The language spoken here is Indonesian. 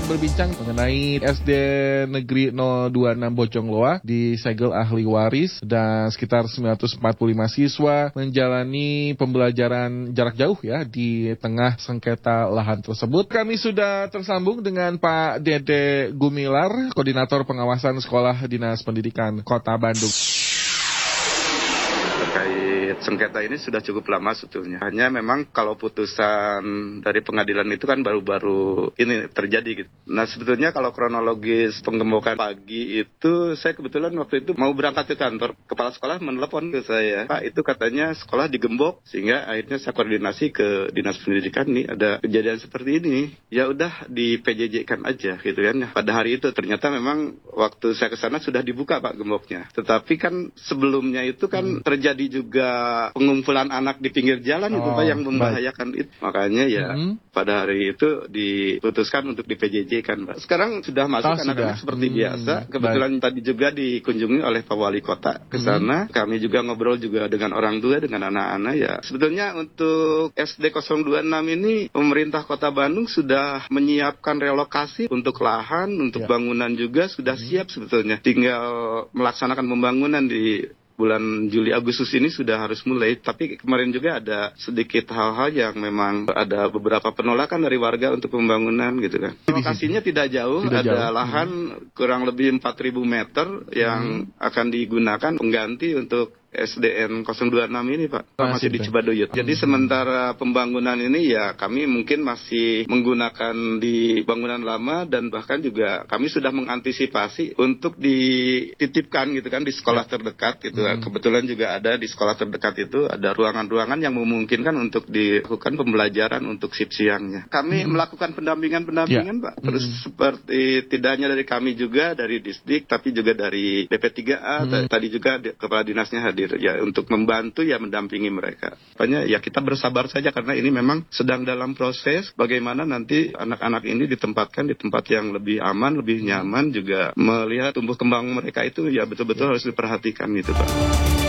berbincang mengenai SD Negeri 026 Bojongloa disegel ahli waris dan sekitar 945 siswa menjalani pembelajaran jarak jauh ya di tengah sengketa lahan tersebut. Kami sudah tersambung dengan Pak Dede Gumilar, Koordinator Pengawasan Sekolah Dinas Pendidikan Kota Bandung. Terkait sengketa ini sudah cukup lama sebetulnya. Hanya memang kalau putusan dari pengadilan itu kan baru-baru ini terjadi gitu. Nah sebetulnya kalau kronologis penggembokan pagi itu saya kebetulan waktu itu mau berangkat ke kantor. Kepala sekolah menelepon ke saya, Pak itu katanya sekolah digembok. Sehingga akhirnya saya koordinasi ke Dinas Pendidikan nih ada kejadian seperti ini. Ya udah di PJJ-kan aja gitu kan. Pada hari itu ternyata memang waktu saya ke sana sudah dibuka Pak gemboknya. Tetapi kan sebelumnya itu kan terjadi juga pengumpulan anak di pinggir jalan itu Pak yang membahayakan itu. Makanya ya pada hari itu diputuskan untuk di PJJ kan Pak. Sekarang sudah masuk anak-anak seperti biasa. Kebetulan tadi juga dikunjungi oleh Pak Wali Kota ke sana. Kami juga ngobrol juga dengan orang tua, dengan anak-anak ya. Sebetulnya untuk SD 026 ini pemerintah Kota Bandung sudah menyiapkan relokasi untuk lahan, untuk bangunan juga sudah siap sebetulnya. Tinggal melaksanakan pembangunan di bulan Juli Agustus ini sudah harus mulai. Tapi kemarin juga ada sedikit hal-hal yang memang ada beberapa penolakan dari warga untuk pembangunan gitu kan. Lokasinya tidak jauh, ada lahan kurang lebih 4.000 meter yang akan digunakan pengganti untuk SDN 026 ini Pak, masih di Cibaduyut. Jadi sementara pembangunan ini ya kami mungkin masih menggunakan di bangunan lama dan bahkan juga kami sudah mengantisipasi untuk dititipkan gitu kan di sekolah terdekat gitu. Kebetulan juga ada di sekolah terdekat itu ada ruangan-ruangan yang memungkinkan untuk dilakukan pembelajaran untuk shift siangnya. Kami melakukan pendampingan Pak. Terus seperti tidak hanya dari kami juga dari Disdik tapi juga dari BP3A tadi juga kepala dinasnya hadir ya untuk membantu ya mendampingi mereka. Makanya ya kita bersabar saja karena ini memang sedang dalam proses bagaimana nanti anak-anak ini ditempatkan di tempat yang lebih aman, lebih nyaman juga melihat tumbuh kembang mereka itu ya betul-betul harus diperhatikan gitu Pak.